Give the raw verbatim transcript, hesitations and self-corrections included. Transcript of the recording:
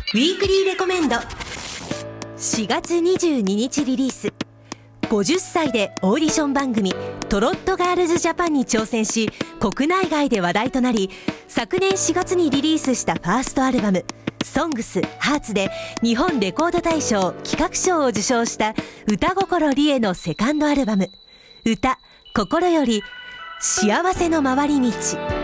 ウィークリーレコメンド。 しがつにじゅうににちリリース、ごじゅっさいでオーディション番組トロットガールズジャパンに挑戦し、国内外で話題となり、昨年しがつにリリースしたファーストアルバムソングスハーツで日本レコード大賞企画賞を受賞した歌心理恵のセカンドアルバム歌心より幸せの回り道。